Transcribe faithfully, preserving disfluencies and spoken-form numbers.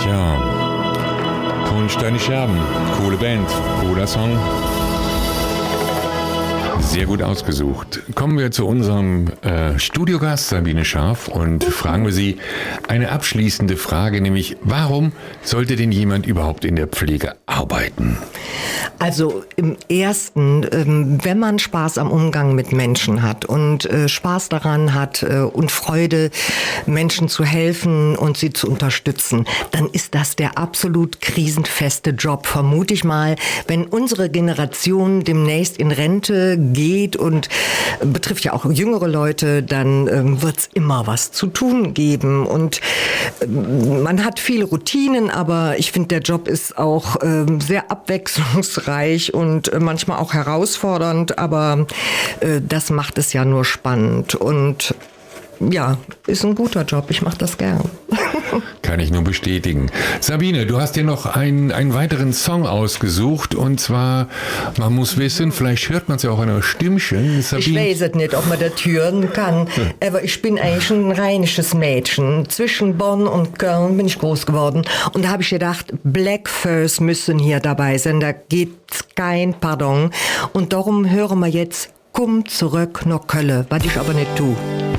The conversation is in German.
Tja, Punsch deine Scherben. Coole Band, cooler Song. Sehr gut ausgesucht. Kommen wir zu unserem äh, Studiogast Sabine Scharf und fragen wir sie eine abschließende Frage, nämlich warum sollte denn jemand überhaupt in der Pflege arbeiten? Also im ersten, ähm, wenn man Spaß am Umgang mit Menschen hat und äh, Spaß daran hat äh, und Freude, Menschen zu helfen und sie zu unterstützen, dann ist das der absolut krisenfeste Job, vermute ich mal. Wenn unsere Generation demnächst in Rente geht und äh, betrifft ja auch jüngere Leute, dann äh, wird es immer was zu tun geben. Und äh, man hat viele Routinen, aber ich finde, der Job ist auch äh, sehr abwechslungsreich und manchmal auch herausfordernd, aber äh, das macht es ja nur spannend und ja, ist ein guter Job, ich mache das gern. Kann ich nur bestätigen. Sabine, du hast dir noch einen, einen weiteren Song ausgesucht und zwar, man muss wissen, vielleicht hört man es ja auch an der Stimmchen. Sabine. Ich weiß es nicht, ob man das hören kann, ja. Aber ich bin eigentlich ein rheinisches Mädchen. Zwischen Bonn und Köln bin ich groß geworden und da habe ich gedacht, Black Furs müssen hier dabei sein, da gibt's kein Pardon und darum hören wir jetzt, komm zurück nach Köln, was ich aber nicht tue.